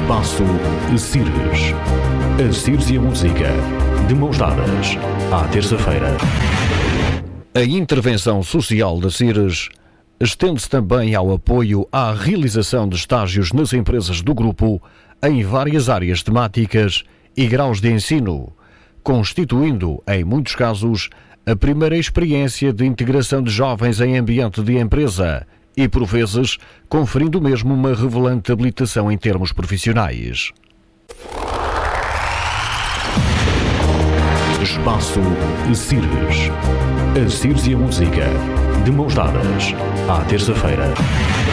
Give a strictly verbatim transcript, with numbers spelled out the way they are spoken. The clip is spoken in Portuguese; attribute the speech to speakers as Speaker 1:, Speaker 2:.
Speaker 1: Espaço Cires. A Cires e a música, de mãos dadas, à terça-feira. A intervenção social da Cires estende-se também ao apoio à realização de estágios nas empresas do grupo em várias áreas temáticas e graus de ensino, constituindo, em muitos casos, a primeira experiência de integração de jovens em ambiente de empresa e, por vezes, conferindo mesmo uma revelante habilitação em termos profissionais. Espaço Cires. A Cires e a música, de mãos dadas, à terça-feira.